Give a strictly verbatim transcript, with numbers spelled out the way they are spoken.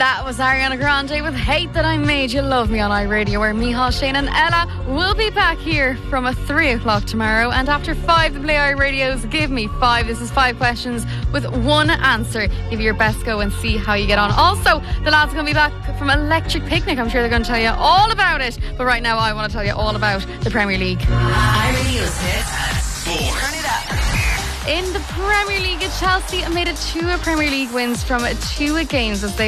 That was Ariana Grande with Hate That I Made You Love Me on iRadio, where Michal, Shane and Ella will be back here from a three o'clock tomorrow. And after five, the Play iRadios Give Me Five. This is five questions with one answer. Give it your best go and see how you get on. Also, the lads are going to be back from Electric Picnic. I'm sure they're going to tell you all about it. But right now, I want to tell you all about the Premier League. iRadio's hits. Four. Turn it up. In the Premier League, Chelsea made it two Premier League wins from two games as they